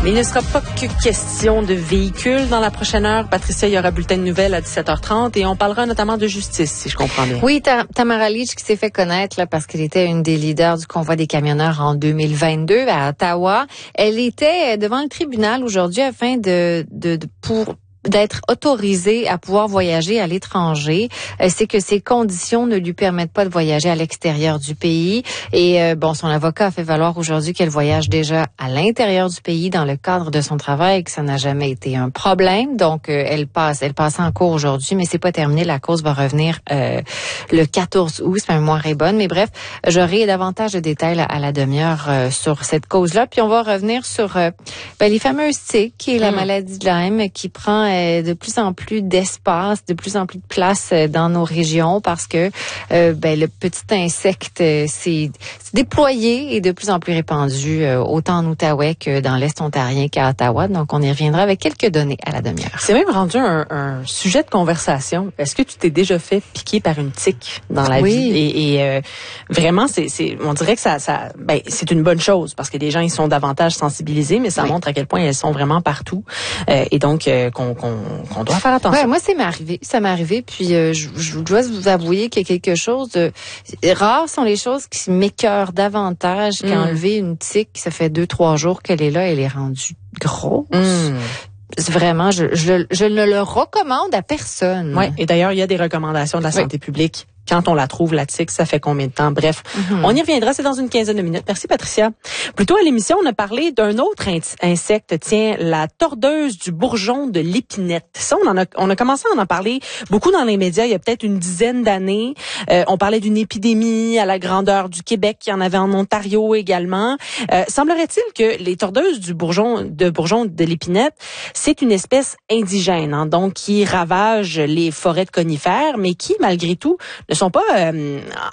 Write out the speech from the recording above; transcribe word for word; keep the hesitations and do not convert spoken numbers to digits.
Mais il ne sera pas que question de véhicules dans la prochaine heure. Patricia, il y aura bulletin de nouvelles à dix-sept heures trente et on parlera notamment de justice, si je comprends bien. Oui, Tamara Lich qui s'est fait connaître là parce qu'elle était une des leaders du convoi des camionneurs en deux mille vingt-deux à Ottawa. Elle était devant le tribunal aujourd'hui afin de, de, de pour d'être autorisée à pouvoir voyager à l'étranger. Euh, c'est que ses conditions ne lui permettent pas de voyager à l'extérieur du pays. Et euh, bon, son avocat a fait valoir aujourd'hui qu'elle voyage déjà à l'intérieur du pays dans le cadre de son travail, que ça n'a jamais été un problème. Donc, euh, elle passe, elle passe en cours aujourd'hui, mais c'est pas terminé. La cause va revenir euh, le quatorze août. Si ma mémoire est bonne. Mais bref, j'aurai davantage de détails là, à la demi-heure euh, sur cette cause-là. Puis on va revenir sur euh, ben, les fameuses tiques, qui est la mmh. maladie de Lyme, qui prend de plus en plus d'espace, de plus en plus de place dans nos régions parce que euh, ben, le petit insecte euh, s'est déployé et de plus en plus répandu euh, autant en Outaouais que dans l'Est ontarien qu'à Ottawa. Donc, on y reviendra avec quelques données à la demi-heure. C'est même rendu un, un sujet de conversation. Est-ce que tu t'es déjà fait piquer par une tique dans la oui. vie? Et, et euh, vraiment, c'est, c'est, on dirait que ça, ça ben, c'est une bonne chose parce que les gens, ils sont davantage sensibilisés, mais ça oui. montre à quel point elles sont vraiment partout. Euh, et donc, euh, qu'on, qu'on qu'on doit faire attention. Ouais, moi, c'est m'est arrivé. Ça m'est arrivé. Puis, euh, je, je dois vous avouer qu'il y a quelque chose de... Rares sont les choses qui m'écœurent davantage mm. qu'enlever une tique. Ça fait deux, trois jours qu'elle est là. Elle est rendue grosse. Mm. Vraiment, je, je, je ne le recommande à personne. Oui, et d'ailleurs, il y a des recommandations de la santé oui. publique. Quand on la trouve, la tique, ça fait combien de temps? Bref, mm-hmm. on y reviendra, c'est dans une quinzaine de minutes. Merci, Patricia. Plus tôt à l'émission, on a parlé d'un autre in- insecte, tiens, la tordeuse du bourgeon de l'épinette. Ça, on en a, on a commencé à en parler beaucoup dans les médias il y a peut-être une dizaine d'années. Euh, on parlait d'une épidémie à la grandeur du Québec, il y en avait en Ontario également. Euh, semblerait-il que les tordeuses du bourgeon, de bourgeon de l'épinette, c'est une espèce indigène, hein, donc qui ravage les forêts de conifères, mais qui, malgré tout, ne sont pas euh,